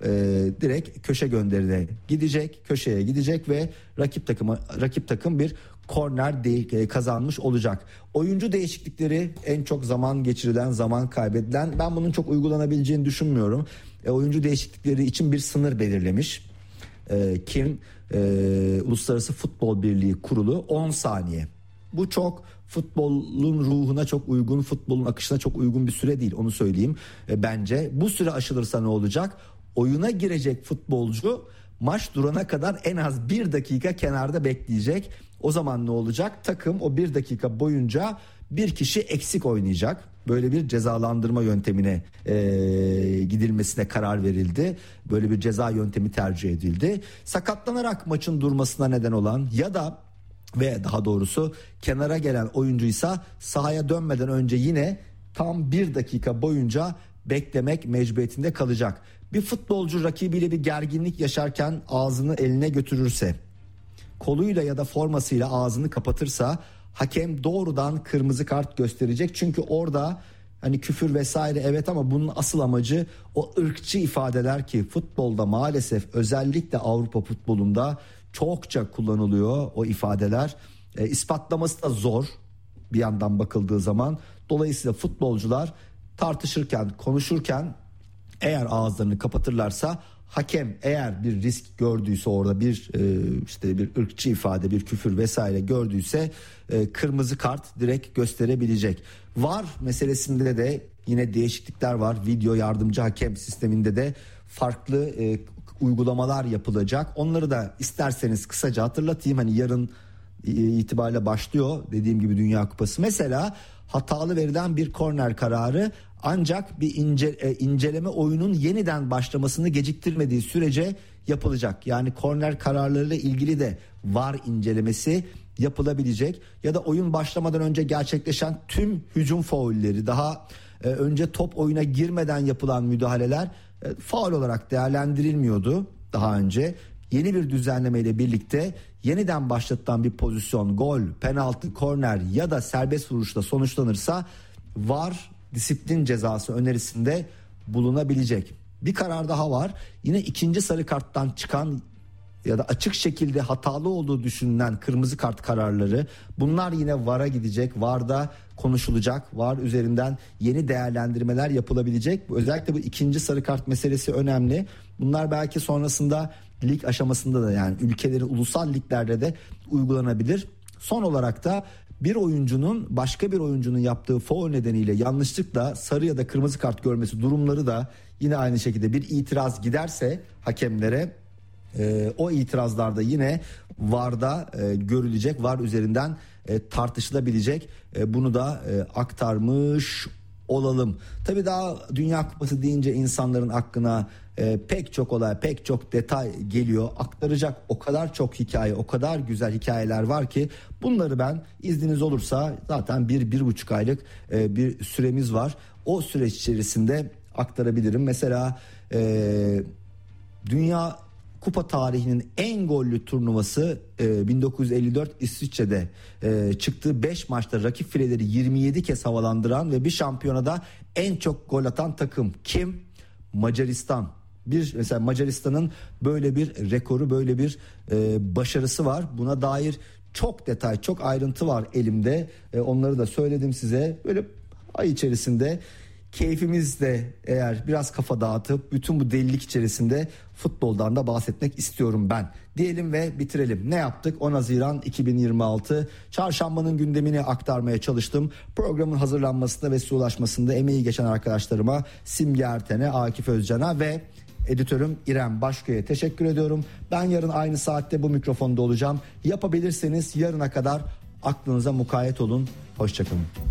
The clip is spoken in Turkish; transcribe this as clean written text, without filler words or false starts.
direkt köşe gönderine gidecek, köşeye gidecek ve rakip takım bir korner kazanmış olacak. Oyuncu değişiklikleri en çok zaman geçirilen, zaman kaybedilen. Ben bunun çok uygulanabileceğini düşünmüyorum. Oyuncu değişiklikleri için bir sınır belirlemiş. Kim Uluslararası Futbol Birliği Kurulu 10 saniye. Bu çok futbolun ruhuna çok uygun, futbolun akışına çok uygun bir süre değil, onu söyleyeyim. Bence bu süre aşılırsa ne olacak? Oyuna girecek futbolcu maç durana kadar en az 1 dakika kenarda bekleyecek. O zaman ne olacak? Takım o 1 dakika boyunca bir kişi eksik oynayacak. Böyle bir cezalandırma yöntemine gidilmesine karar verildi. Böyle bir ceza yöntemi tercih edildi. Sakatlanarak maçın durmasına neden olan ya da ve daha doğrusu kenara gelen oyuncuysa sahaya dönmeden önce yine tam 1 dakika boyunca beklemek mecburiyetinde kalacak. Bir futbolcu rakibiyle bir gerginlik yaşarken ağzını eline götürürse, koluyla ya da formasıyla ağzını kapatırsa hakem doğrudan kırmızı kart gösterecek. Çünkü orada hani küfür vesaire evet, ama bunun asıl amacı o ırkçı ifadeler ki futbolda maalesef, özellikle Avrupa futbolunda çokça kullanılıyor o ifadeler. İspatlaması da zor bir yandan bakıldığı zaman. Dolayısıyla futbolcular tartışırken, konuşurken eğer ağızlarını kapatırlarsa, hakem eğer bir risk gördüyse, orada bir işte bir ırkçı ifade, bir küfür vesaire gördüyse kırmızı kart direkt gösterebilecek. VAR meselesinde de yine değişiklikler var. Video yardımcı hakem sisteminde de farklı uygulamalar yapılacak. Onları da isterseniz kısaca hatırlatayım. Hani yarın itibariyle başlıyor dediğim gibi Dünya Kupası. Mesela hatalı verilen bir korner kararı ancak bir inceleme oyunun yeniden başlamasını geciktirmediği sürece yapılacak. Yani korner kararlarıyla ilgili de VAR incelemesi yapılabilecek. Ya da oyun başlamadan önce gerçekleşen tüm hücum faulleri, daha önce top oyuna girmeden yapılan müdahaleler faul olarak değerlendirilmiyordu daha önce. Yeni bir düzenlemeyle birlikte yeniden başlatılan bir pozisyon, gol, penaltı, korner ya da serbest vuruşla sonuçlanırsa VAR disiplin cezası önerisinde bulunabilecek. Bir karar daha var. Yine ikinci sarı karttan çıkan ya da açık şekilde hatalı olduğu düşünülen kırmızı kart kararları, bunlar yine VAR'a gidecek. VAR'da konuşulacak. VAR üzerinden yeni değerlendirmeler yapılabilecek. Özellikle bu ikinci sarı kart meselesi önemli. Bunlar belki sonrasında lig aşamasında da, yani ülkelerin ulusal liglerde de uygulanabilir. Son olarak da bir oyuncunun başka bir oyuncunun yaptığı faul nedeniyle yanlışlıkla sarı ya da kırmızı kart görmesi durumları da yine aynı şekilde bir itiraz giderse hakemlere, o itirazlarda yine VAR'da görülecek, VAR üzerinden tartışılabilecek. Bunu da aktarmış olalım. Tabii daha Dünya Kupası deyince insanların aklına pek çok olay, pek çok detay geliyor. Aktaracak o kadar çok hikaye, o kadar güzel hikayeler var ki bunları ben, izniniz olursa, zaten 1-1,5 aylık bir süremiz var. O süreç içerisinde aktarabilirim. Mesela Dünya Kupa tarihinin en gollü turnuvası 1954 İsviçre'de çıktığı 5 maçta rakip fileleri 27 kez havalandıran ve bir şampiyonada en çok gol atan takım kim? Macaristan. Mesela Macaristan'ın böyle bir rekoru, böyle bir başarısı var. Buna dair çok detay, çok ayrıntı var elimde. Onları da söyledim size. Böyle ay içerisinde keyfimiz de, eğer biraz kafa dağıtıp bütün bu delilik içerisinde futboldan da bahsetmek istiyorum ben. Diyelim ve bitirelim. Ne yaptık? 10 Haziran 2026 Çarşambanın gündemini aktarmaya çalıştım. Programın hazırlanmasında ve size ulaşmasında emeği geçen arkadaşlarıma, Simge Erten'e, Akif Özcan'a ve editörüm İrem Başköy'e teşekkür ediyorum. Ben yarın aynı saatte bu mikrofonda olacağım. Yapabilirseniz yarına kadar aklınıza mukayyet olun. Hoşçakalın.